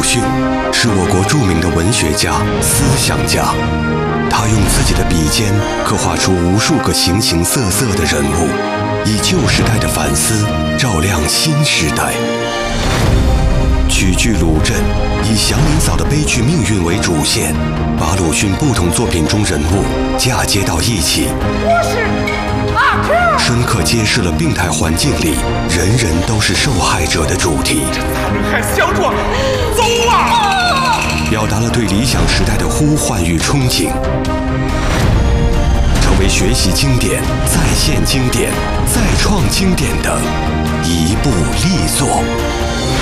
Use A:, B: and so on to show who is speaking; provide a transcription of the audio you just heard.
A: 逊是我国著名的文学家、思想家，他用自己的笔尖刻画出无数个形形色色的人物，以旧时代的反思照亮新时代。曲剧《鲁镇》以祥林嫂的悲剧命运为主线，把鲁迅不同作品中人物嫁接到一起。
B: 我是阿 Q，
A: 深刻揭示了病态环境里人人都是受害者的主题。
B: 残害小壮，走啊！
A: 表达了对理想时代的呼唤与憧憬，成为学习经典、再现经典、再创经典的一部力作。